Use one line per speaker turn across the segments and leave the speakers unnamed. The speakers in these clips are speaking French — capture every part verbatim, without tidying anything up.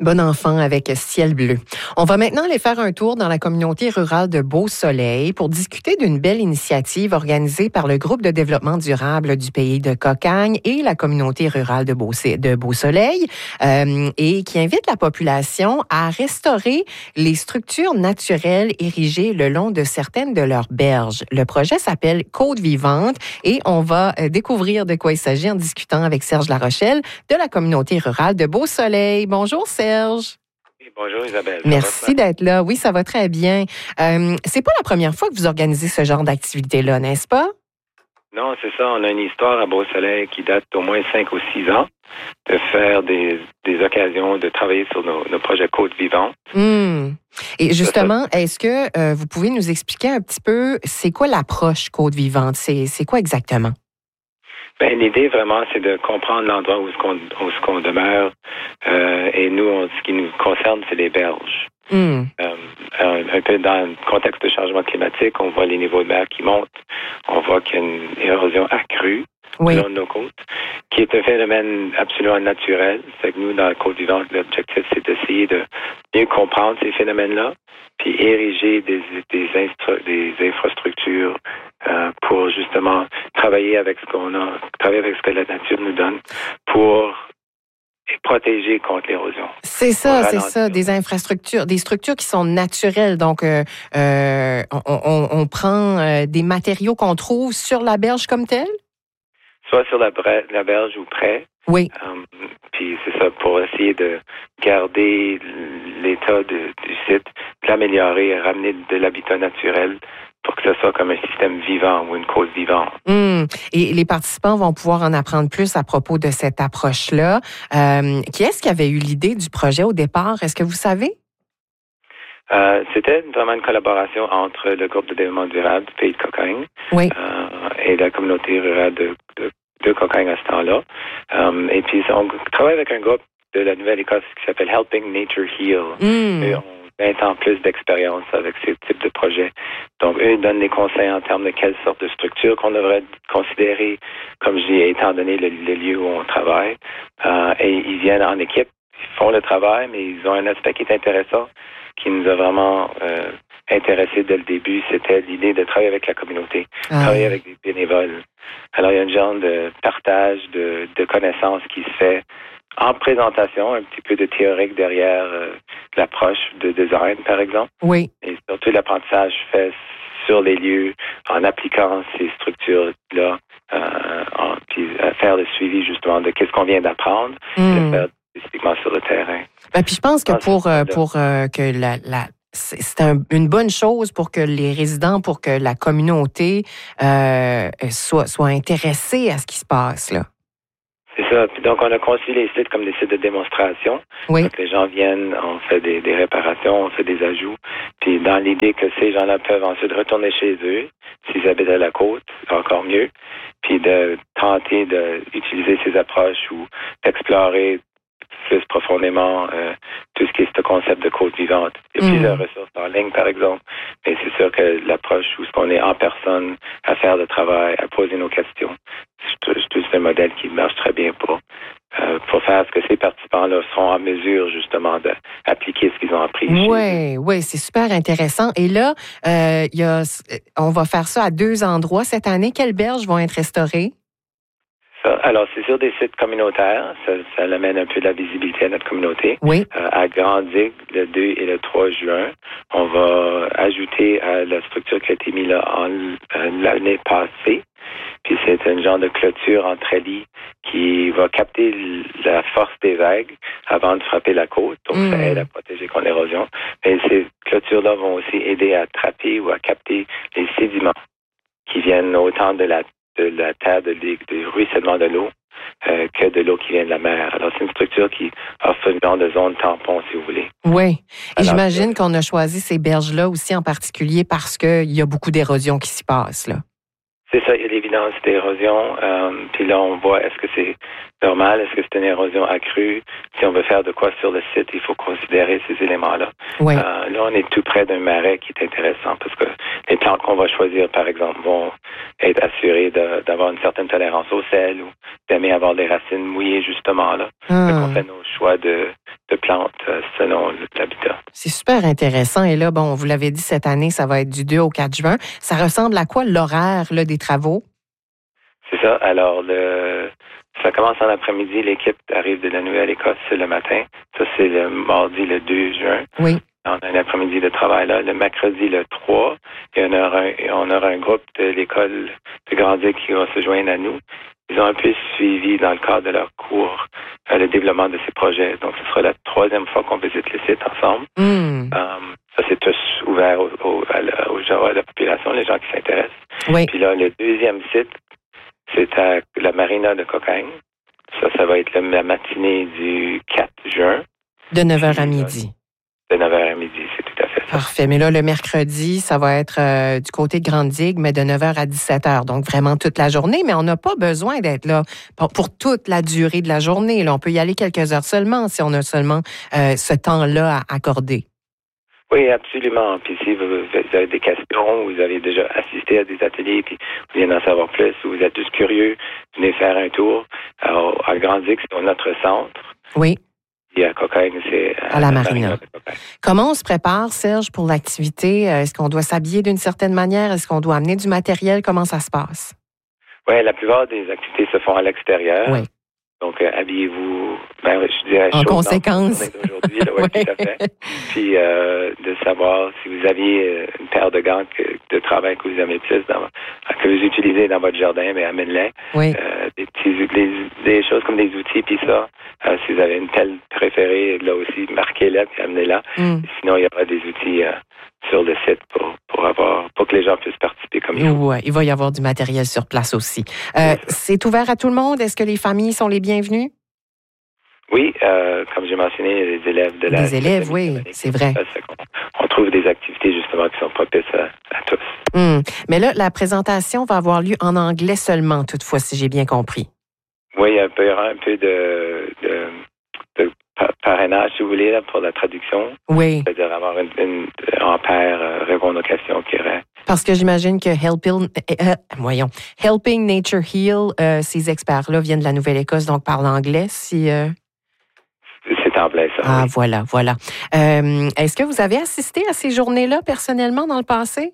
Bon enfant avec ciel bleu. On va maintenant aller faire un tour dans la communauté rurale de Beau-Soleil pour discuter d'une belle initiative organisée par le groupe de développement durable du pays de Cocagne et la communauté rurale de, Beau- de Beau-Soleil euh, et qui invite la population à restaurer les structures naturelles érigées le long de certaines de leurs berges. Le projet s'appelle Côte vivante et on va découvrir de quoi il s'agit en discutant avec Serge Larochelle de la communauté rurale de Beau-Soleil. Bonjour Serge.
Oui, bonjour Isabelle.
Merci d'être là. Oui, ça va très bien. Euh, c'est pas la première fois que vous organisez ce genre d'activité-là, n'est-ce pas?
Non, c'est ça. On a une histoire à Beau-Soleil qui date d'au moins cinq ou six ans de faire des, des occasions de travailler sur nos, nos projets Côte vivante.
Mmh. Et justement, est-ce que euh, vous pouvez nous expliquer un petit peu c'est quoi l'approche Côte vivante? C'est, c'est quoi exactement?
Ben, l'idée, vraiment, c'est de comprendre l'endroit où est-ce qu'on, où est-ce qu'on demeure. Euh, et nous, on, ce qui nous concerne, c'est les berges.
Mm.
Euh, un, un peu dans le contexte de changement climatique, on voit les niveaux de mer qui montent. On voit qu'il y a une érosion accrue
oui.
le long de nos côtes, qui est un phénomène absolument naturel. C'est que nous, dans la Côte vivante, l'objectif, c'est d'essayer de mieux comprendre ces phénomènes-là, puis ériger des, des, instru- des infrastructures euh, pour justement travailler avec ce qu'on a, travailler avec ce que la nature nous donne pour protéger contre l'érosion.
C'est ça, c'est ça, des infrastructures, des structures qui sont naturelles. Donc, euh, euh, on, on, on prend euh, des matériaux qu'on trouve sur la berge comme telle?
Soit sur la, la berge ou près.
Oui.
Um, puis c'est ça, pour essayer de garder l'état de, du site, de l'améliorer, ramener de l'habitat naturel pour que ce soit comme un système vivant ou une côte vivante.
Mmh. Et les participants vont pouvoir en apprendre plus à propos de cette approche-là. Euh, qui est-ce qui avait eu l'idée du projet au départ? Est-ce que vous savez?
Euh, c'était vraiment une collaboration entre le groupe de développement durable du pays de Cocagne
oui.
euh, et la communauté rurale de, de, de Cocagne à ce temps-là. Um, et puis, on travaille avec un groupe de la Nouvelle-Écosse qui s'appelle Helping Nature Heal.
Mmh.
Et on a vingt ans plus d'expérience avec ce type de projet. Donc, eux, ils donnent des conseils en termes de quelle sorte de structure qu'on devrait considérer, comme je dis, étant donné le, le lieu où on travaille. Euh, et ils viennent en équipe, ils font le travail, mais ils ont un aspect qui est intéressant, qui nous a vraiment euh, intéressés dès le début. C'était l'idée de travailler avec la communauté, ah. travailler avec des bénévoles. Alors, il y a un genre de partage de, de connaissances qui se fait en présentation, un petit peu de théorique derrière euh, l'approche de design, par exemple.
Oui.
Et surtout, l'apprentissage fait sur les lieux en appliquant ces structures-là, euh, en, puis à faire le suivi, justement, de qu'est-ce qu'on vient d'apprendre, mmh. et le faire spécifiquement sur le terrain.
Ben, puis je pense que pour, euh, pour euh, que la... la... c'est un, une bonne chose pour que les résidents, pour que la communauté euh, soit, soit intéressée à ce qui se passe, là.
C'est ça. Puis donc, on a conçu les sites comme des sites de démonstration.
Oui.
Donc, les gens viennent, on fait des, des réparations, on fait des ajouts. Puis, dans l'idée que ces gens-là peuvent ensuite retourner chez eux, s'ils habitent à la côte, encore mieux. Puis, de tenter d'utiliser ces approches ou d'explorer plus profondément euh, tout ce qui est ce concept de côte vivante. Il y a mmh. plusieurs ressources en ligne, par exemple, mais c'est sûr que l'approche où ce qu'on est en personne à faire le travail, à poser nos questions, c'est un modèle qui marche très bien pour, euh, pour faire ce que ces participants-là seront en mesure, justement, d'appliquer ce qu'ils ont appris.
Oui, oui, c'est super intéressant. Et là, euh, y a, on va faire ça à deux endroits cette année. Quelles berges vont être restaurées?
Ça, alors, c'est sur des sites communautaires. Ça, ça amène un peu de la visibilité à notre communauté.
Oui.
Euh, à Grand-Digue, le deux et le trois juin, on va ajouter à la structure qui a été mise là en, euh, l'année passée. Puis c'est un genre de clôture en treillis qui va capter la force des vagues avant de frapper la côte. Donc, mmh. ça aide à protéger contre l'érosion. Mais ces clôtures-là vont aussi aider à attraper ou à capter les sédiments qui viennent autant de la de la terre, de du ruissellement de l'eau, euh, que de l'eau qui vient de la mer. Alors, c'est une structure qui offre une genre de zone tampon, si vous voulez.
Oui. Et
Alors,
j'imagine
euh,
qu'on a choisi ces berges-là aussi en particulier parce qu'il y a beaucoup d'érosion qui s'y passe, là.
C'est ça, il y a l'évidence d'érosion. Euh, puis là, on voit, est-ce que c'est normal? Est-ce que c'est une érosion accrue? Si on veut faire de quoi sur le site, il faut considérer ces éléments-là.
Oui.
Euh, là, on est tout près d'un marais qui est intéressant parce que les plantes qu'on va choisir, par exemple, vont être assurées de, d'avoir une certaine tolérance au sel ou d'aimer avoir des racines mouillées, justement, là.
Hum.
Donc, on fait nos choix de, de plantes euh, selon l'habitat.
C'est super intéressant. Et là, bon, vous l'avez dit, cette année, ça va être du deux au quatre juin. Ça ressemble à quoi l'horaire là, des travaux?
C'est ça. Alors, le, ça commence en après-midi. L'équipe arrive de la Nouvelle-Écosse le matin. Ça, c'est le mardi, le deux juin.
Oui.
On a un après-midi de travail là. Le mercredi, le trois, et on aura un, on aura un groupe de l'école de Grandier qui va se joindre à nous. Ils ont un peu suivi dans le cadre de leur cours euh, le développement de ces projets. Donc, ce sera la troisième fois qu'on visite le site ensemble.
Mm.
Um, ça, c'est tous ouvert au, au, à, la, aux gens, à la population, les gens qui s'intéressent.
Oui.
Puis là, le deuxième site, c'est à la marina de Cocagne. Ça, ça va être la matinée du quatre juin.
De neuf heures à midi.
De neuf heures à midi, c'est tout à fait ça.
Parfait. Mais là, le mercredi, ça va être euh, du côté de Grande-Digue, mais de neuf heures à dix-sept heures. Donc, vraiment toute la journée. Mais on n'a pas besoin d'être là pour, pour toute la durée de la journée. Là, on peut y aller quelques heures seulement si on a seulement euh, ce temps-là à accorder.
Oui, absolument. Puis si vous, vous avez des questions, vous avez déjà assisté à des ateliers, puis vous voulez en savoir plus, ou vous êtes juste curieux, venez faire un tour. Alors, à Grande-Digue, c'est notre centre.
Oui.
Et à Cocagne, c'est
à, à la, la marina. marina Comment on se prépare, Serge, pour l'activité? Est-ce qu'on doit s'habiller d'une certaine manière? Est-ce qu'on doit amener du matériel? Comment ça se passe?
Oui, la plupart des activités se font à l'extérieur.
Oui.
Donc, euh, habillez-vous, ben, je dirais,
en conséquence.
Aujourd'hui, là, ouais, oui. Tout à fait. Puis, euh, de savoir si vous aviez une paire de gants que, de travail que vous aimez plus, dans, que vous utilisez dans votre jardin, mais amène-les.
Oui.
Euh, des, petits, des, des choses comme des outils, puis ça. Euh, si vous avez une pelle préférée, là aussi, marquez-la, puis amenez-la. Mm. Sinon, il y aura des outils euh, sur le site pour, pour avoir, pour que les gens puissent participer comme il faut.
Oui, il va y avoir du matériel sur place aussi. Euh, c'est ouvert à tout le monde? Est-ce que les familles sont les bienvenues?
Oui, euh, comme j'ai mentionné, les élèves de la...
Les élèves, oui, c'est vrai.
On trouve des activités, justement, qui sont propices à, à tous.
Hum. Mais là, la présentation va avoir lieu en anglais seulement, toutefois, si j'ai bien compris.
Oui, il y aura un peu de, de, de parrainage, si vous voulez, là, pour la traduction.
Oui.
C'est-à-dire avoir une, une, en paire, euh, répondre aux questions qu'il y aurait.
Parce que j'imagine que Helping, euh, voyons, Helping Nature Heal, euh, ces experts-là viennent de la Nouvelle-Écosse, donc parlent anglais, si... Euh...
C'est en plein ça.
Ah,
oui.
voilà, voilà. Euh, est-ce que vous avez assisté à ces journées-là personnellement dans le passé?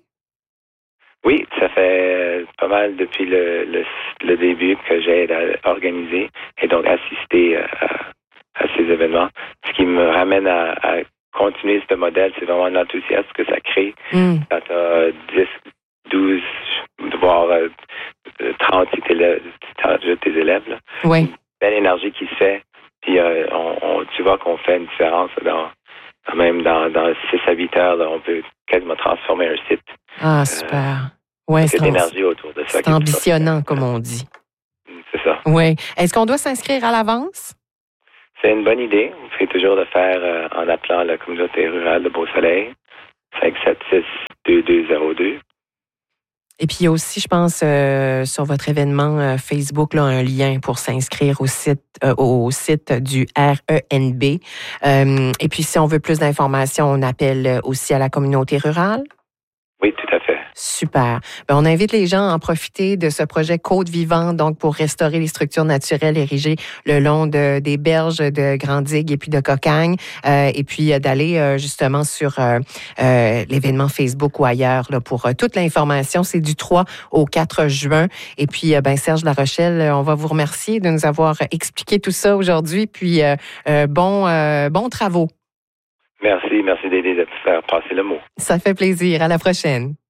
Oui, ça fait pas mal depuis le, le, le début que j'ai organisé et donc assisté à, à ces événements. Ce qui me ramène à, à continuer ce modèle, c'est vraiment l'enthousiasme que ça crée. Mm. Quand tu as dix, douze, voire trente de tes élèves, tes élèves là.
Oui.
Une belle énergie qui se fait. Puis euh, on, on, tu vois qu'on fait une différence dans, même dans, dans six à huit heures, là, on peut quasiment transformer un site.
Ah, super. Euh, ouais,
c'est l'énergie autour de ça.
C'est ambitionnant, comme on dit.
C'est ça.
Oui. Est-ce qu'on doit s'inscrire à l'avance?
C'est une bonne idée. On fait toujours le faire euh, en appelant la communauté rurale de Beau-Soleil, cinq sept six, deux deux zéro deux.
Et puis, il y a aussi, je pense, euh, sur votre événement euh, Facebook, là, un lien pour s'inscrire au site, euh, au site du R E N B. Euh, et puis, si on veut plus d'informations, on appelle aussi à la communauté rurale?
Oui, tout à fait.
Super. Ben, on invite les gens à en profiter de ce projet Côte vivante, donc pour restaurer les structures naturelles érigées le long de, des berges de Grande-Digue et puis de Cocagne, euh, et puis euh, d'aller euh, justement sur euh, euh, l'événement Facebook ou ailleurs là, pour euh, toute l'information. C'est du trois au quatre juin. Et puis, euh, ben Serge Larochelle, on va vous remercier de nous avoir expliqué tout ça aujourd'hui. Puis, euh, euh, bon, euh, bons travaux.
Merci, merci d'aider de faire passer le mot.
Ça fait plaisir. À la prochaine.